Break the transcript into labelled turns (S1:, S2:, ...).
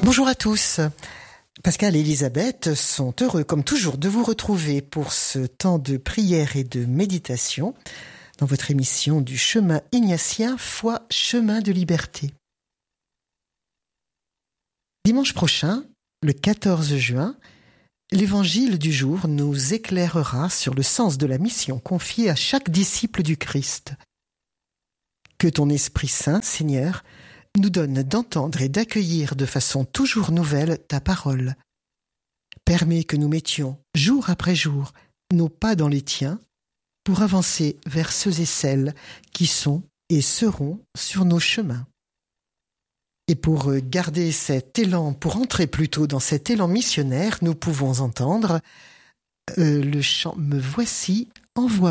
S1: Bonjour à tous. Pascal et Elisabeth sont heureux, comme toujours, de vous retrouver pour ce temps de prière et de méditation dans votre émission du chemin ignatien, foi, chemin de liberté. Dimanche prochain, le 14 juin, l'évangile du jour nous éclairera sur le sens de la mission confiée à chaque disciple du Christ. Que ton Esprit Saint, Seigneur, nous donne d'entendre et d'accueillir de façon toujours nouvelle ta parole. Permets que nous mettions, jour après jour, nos pas dans les tiens pour avancer vers ceux et celles qui sont et seront sur nos chemins. Et pour garder cet élan, pour entrer plutôt dans cet élan missionnaire, nous pouvons entendre le chant « Me voici, envoie-moi ».